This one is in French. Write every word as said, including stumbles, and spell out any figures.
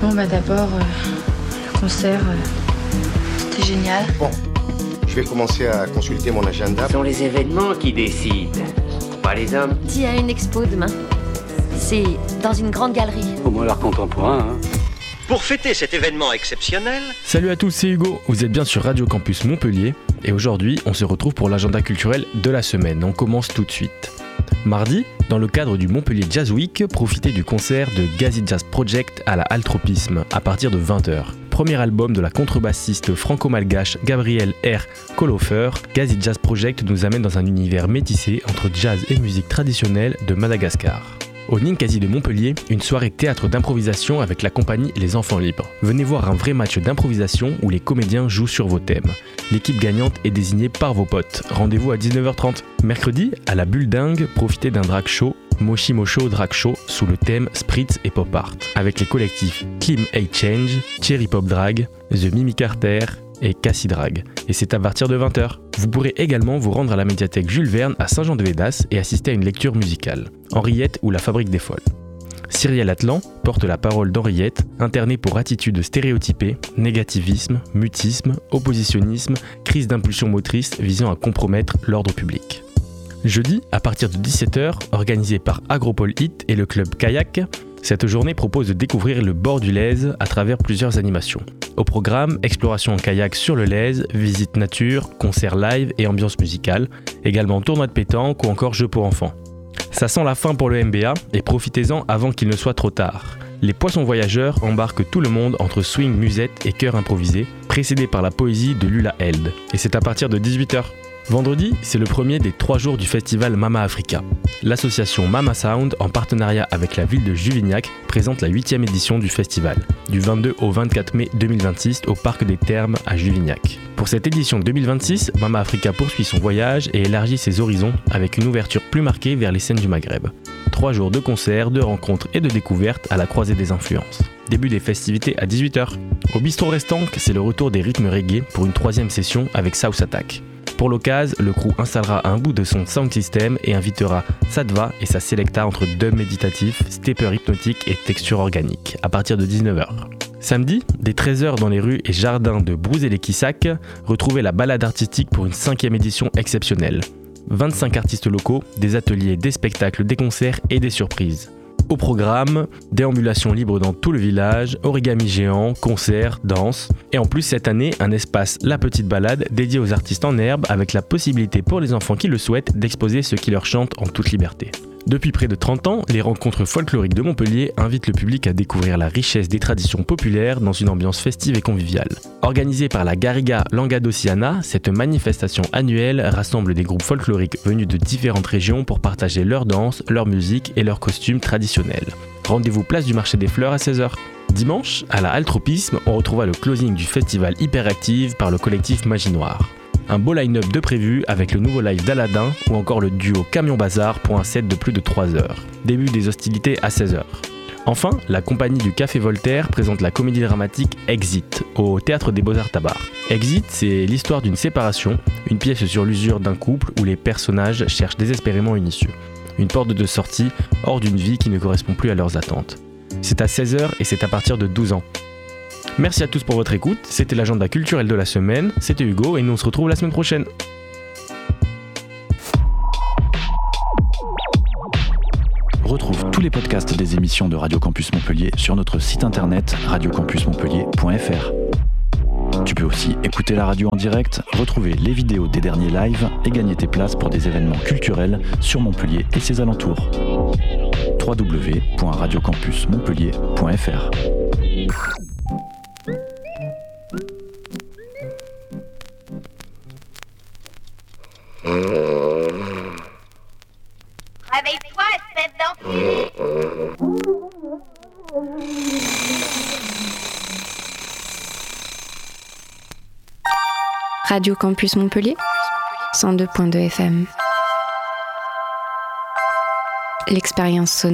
Bon bah d'abord, euh, le concert, euh, c'était génial. Bon, je vais commencer à consulter mon agenda. Ce sont les événements qui décident, pas les hommes. Il y a une expo demain. C'est dans une grande galerie. Au moins l'art contemporain, hein. Pour fêter cet événement exceptionnel... Salut à tous, c'est Hugo, vous êtes bien sur Radio Campus Montpellier et aujourd'hui on se retrouve pour l'agenda culturel de la semaine. On commence tout de suite. Mardi, dans le cadre du Montpellier Jazz Week, profitez du concert de Gazi Jazz Project à la Halle Tropisme à partir de vingt heures. Premier album de la contrebassiste franco-malgache Gabrielle R. Kolofer, Gazi Jazz Project nous amène dans un univers métissé entre jazz et musique traditionnelle de Madagascar. Au Ninkasi de Montpellier, une soirée théâtre d'improvisation avec la compagnie Les Enfants Libres. Venez voir un vrai match d'improvisation où les comédiens jouent sur vos thèmes. L'équipe gagnante est désignée par vos potes. Rendez-vous à dix-neuf heures trente. Mercredi, à la Bulle Dingue, profitez d'un drag show, Moshi Mosho Drag Show, sous le thème Spritz et Pop Art, avec les collectifs Klim A Change, Cherry Pop Drag, The Mimi Carter et Cassie Drag. Et c'est à partir de vingt heures. Vous pourrez également vous rendre à la médiathèque Jules Verne à Saint-Jean-de-Védas et assister à une lecture musicale. Henriette ou la Fabrique des Folles. Cyrielle Atlan porte la parole d'Henriette, internée pour attitude stéréotypée, négativisme, mutisme, oppositionnisme, crise d'impulsion motrice visant à compromettre l'ordre public. Jeudi, à partir de dix-sept heures, organisé par Agropole Hit et le club Kayak, cette journée propose de découvrir le bord du Lèze à travers plusieurs animations. Au programme, exploration en kayak sur le Lèze, visite nature, concert live et ambiance musicale, également tournoi de pétanque ou encore jeux pour enfants. Ça sent la fin pour le M B A et profitez-en avant qu'il ne soit trop tard. Les Poissons Voyageurs embarquent tout le monde entre swing, musette et chœur improvisé, précédé par la poésie de Lula Held. Et c'est à partir de dix-huit heures. Vendredi, c'est le premier des trois jours du festival Mama Africa. L'association Mama Sound, en partenariat avec la ville de Juvignac, présente la huitième édition du festival, du vingt-deux au vingt-quatre mai deux mille vingt-six au Parc des Thermes à Juvignac. Pour cette édition deux mille vingt-six, Mama Africa poursuit son voyage et élargit ses horizons avec une ouverture plus marquée vers les scènes du Maghreb. Trois jours de concerts, de rencontres et de découvertes à la croisée des influences. Début des festivités à dix-huit heures. Au bistrot Restanque, c'est le retour des rythmes reggae pour une troisième session avec South Attack. Pour l'occasion, le crew installera un bout de son sound system et invitera Sadva et sa selecta entre dub méditatif, stepper hypnotique et texture organique, à partir de dix-neuf heures. Samedi, dès treize heures dans les rues et jardins de Brouze-les-Quissac, retrouvez la balade artistique pour une cinquième édition exceptionnelle. vingt-cinq artistes locaux, des ateliers, des spectacles, des concerts et des surprises. Au programme, déambulation libre dans tout le village, origami géant, concerts, danse. Et en plus cette année, un espace La Petite Balade dédié aux artistes en herbe avec la possibilité pour les enfants qui le souhaitent d'exposer ce qui leur chante en toute liberté. Depuis près de trente ans, les rencontres folkloriques de Montpellier invitent le public à découvrir la richesse des traditions populaires dans une ambiance festive et conviviale. Organisée par la Garriga Languedociana, cette manifestation annuelle rassemble des groupes folkloriques venus de différentes régions pour partager leurs danses, leur musique et leurs costumes traditionnels. Rendez-vous place du marché des fleurs à seize heures. Dimanche, à la Halle Tropisme, on retrouvera le closing du festival Hyperactive par le collectif Magie Noire. Un beau line-up de prévu avec le nouveau live d'Aladin ou encore le duo Camion Bazar pour un set de plus de trois heures. Début des hostilités à seize heures. Enfin, la compagnie du Café Voltaire présente la comédie dramatique Exit au Théâtre des Beaux-Arts Tabar. Exit, c'est l'histoire d'une séparation, une pièce sur l'usure d'un couple où les personnages cherchent désespérément une issue. Une porte de sortie hors d'une vie qui ne correspond plus à leurs attentes. C'est à seize heures et c'est à partir de douze ans. Merci à tous pour votre écoute, c'était l'agenda culturel de la semaine, c'était Hugo et nous on se retrouve la semaine prochaine. Retrouve tous les podcasts des émissions de Radio Campus Montpellier sur notre site internet radio campus montpellier point f r. Tu peux aussi écouter la radio en direct, retrouver les vidéos des derniers lives et gagner tes places pour des événements culturels sur Montpellier et ses alentours. w w w point radio campus montpellier point f r. Réveille-toi, espèce d'enculé! Radio Campus Montpellier, cent deux point deux F M. L'expérience sonore.